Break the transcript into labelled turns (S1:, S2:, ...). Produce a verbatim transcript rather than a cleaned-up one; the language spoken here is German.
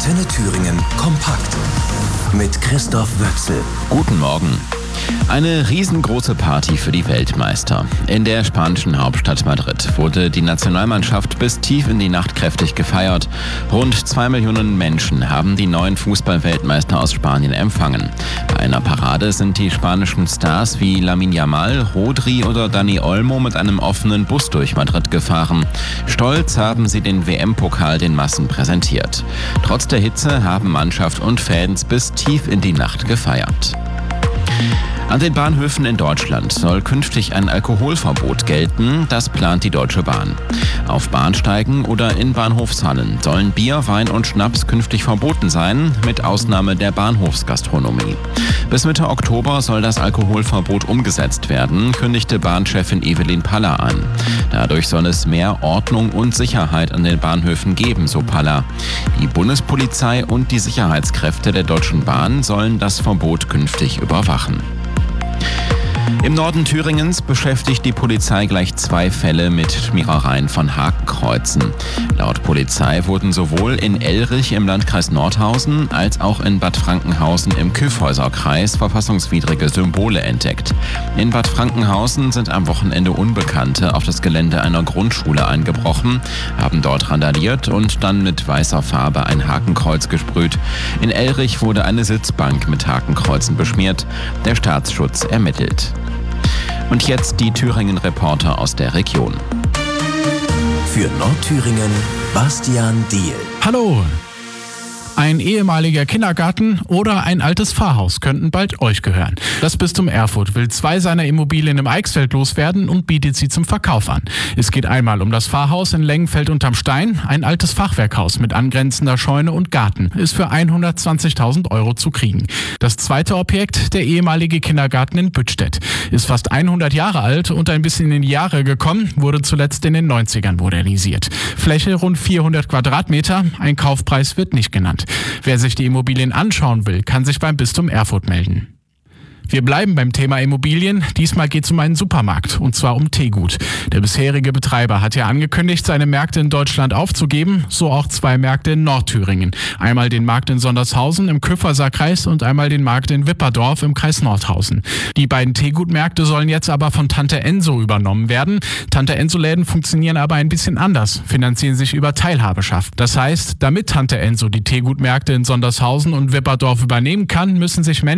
S1: Antenne Thüringen kompakt mit Christoph Wöchsel.
S2: Guten Morgen. Eine riesengroße Party für die Weltmeister. In der spanischen Hauptstadt Madrid wurde die Nationalmannschaft bis tief in die Nacht kräftig gefeiert. Rund zwei Millionen Menschen haben die neuen Fußball-Weltmeister aus Spanien empfangen. Bei einer Parade sind die spanischen Stars wie Lamine Yamal, Rodri oder Dani Olmo mit einem offenen Bus durch Madrid gefahren. Stolz haben sie den W M-Pokal den Massen präsentiert. Trotz der Hitze haben Mannschaft und Fans bis tief in die Nacht gefeiert. An den Bahnhöfen in Deutschland soll künftig ein Alkoholverbot gelten, das plant die Deutsche Bahn. Auf Bahnsteigen oder in Bahnhofshallen sollen Bier, Wein und Schnaps künftig verboten sein, mit Ausnahme der Bahnhofsgastronomie. Bis Mitte Oktober soll das Alkoholverbot umgesetzt werden, kündigte Bahnchefin Evelyn Paller an. Dadurch soll es mehr Ordnung und Sicherheit an den Bahnhöfen geben, so Paller. Die Bundespolizei und die Sicherheitskräfte der Deutschen Bahn sollen das Verbot künftig überwachen. Im Norden Thüringens beschäftigt die Polizei gleich zwei Fälle mit Schmierereien von Hakenkreuzen. Laut Polizei wurden sowohl in Elrich im Landkreis Nordhausen als auch in Bad Frankenhausen im Kyffhäuserkreis verfassungswidrige Symbole entdeckt. In Bad Frankenhausen sind am Wochenende Unbekannte auf das Gelände einer Grundschule eingebrochen, haben dort randaliert und dann mit weißer Farbe ein Hakenkreuz gesprüht. In Elrich wurde eine Sitzbank mit Hakenkreuzen beschmiert. Der Staatsschutz ermittelt. Und jetzt die Thüringen-Reporter aus der Region.
S1: Für Nordthüringen Bastian Diehl.
S3: Hallo! Ein ehemaliger Kindergarten oder ein altes Pfarrhaus könnten bald euch gehören. Das Bistum Erfurt will zwei seiner Immobilien im Eichsfeld loswerden und bietet sie zum Verkauf an. Es geht einmal um das Pfarrhaus in Lengenfeld unterm Stein. Ein altes Fachwerkhaus mit angrenzender Scheune und Garten ist für hundertzwanzigtausend Euro zu kriegen. Das zweite Objekt, der ehemalige Kindergarten in Büttstedt, ist fast hundert Jahre alt und ein bisschen in die Jahre gekommen, wurde zuletzt in den neunzigern modernisiert. Fläche rund vierhundert Quadratmeter, ein Kaufpreis wird nicht genannt. Wer sich die Immobilien anschauen will, kann sich beim Bistum Erfurt melden. Wir bleiben beim Thema Immobilien. Diesmal geht es um einen Supermarkt, und zwar um Tegut. Der bisherige Betreiber hat ja angekündigt, seine Märkte in Deutschland aufzugeben, so auch zwei Märkte in Nordthüringen. Einmal den Markt in Sondershausen im Kyffhäuserkreis und einmal den Markt in Wipperdorf im Kreis Nordhausen. Die beiden Tegut-Märkte sollen jetzt aber von Tante Enso übernommen werden. Tante Enso-Läden funktionieren aber ein bisschen anders, finanzieren sich über Teilhabeschaft. Das heißt, damit Tante Enso die Tegut-Märkte in Sondershausen und Wipperdorf übernehmen kann, müssen sich Menschen